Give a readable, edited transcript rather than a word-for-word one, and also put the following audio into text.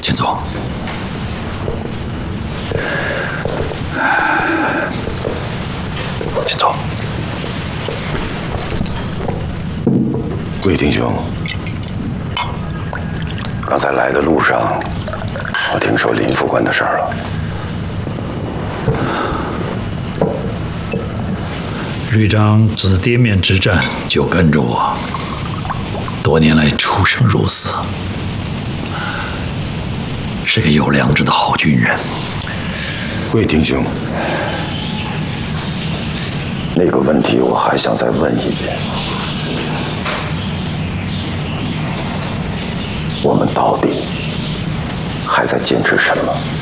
请坐。请坐。 贵弟兄，刚才来的路上，我听说林副官的事儿了。 旅长自滇缅之战就跟着我，多年来出生入死，是个有良知的好军人。 贵弟兄，那个问题我还想再问一遍。我们到底还在坚持什么？